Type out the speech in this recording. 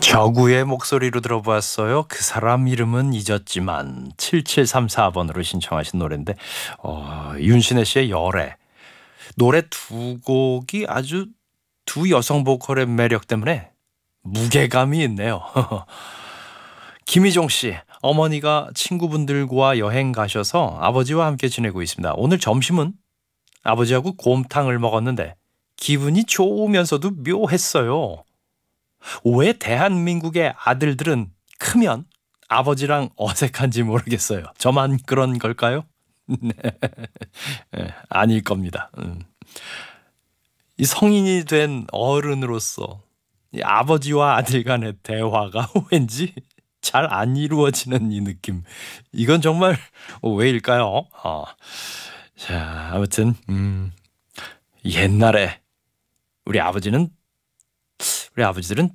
저구의 목소리로 들어보았어요. 그 사람 이름은 잊었지만 7734번으로 신청하신 노래인데 윤신혜 씨의 열애. 노래 두 곡이 아주 두 여성 보컬의 매력 때문에 무게감이 있네요. 김희종 씨, 어머니가 친구분들과 여행 가셔서 아버지와 함께 지내고 있습니다. 오늘 점심은 아버지하고 곰탕을 먹었는데 기분이 좋으면서도 묘했어요. 왜 대한민국의 아들들은 크면 아버지랑 어색한지 모르겠어요. 저만 그런 걸까요? 네, 아닐 겁니다. 이 성인이 된 어른으로서 이 아버지와 아들 간의 대화가 왠지 잘 안 이루어지는 이 느낌. 이건 정말 왜일까요? 자, 아무튼 옛날에 우리 아버지는 우리 아버지들은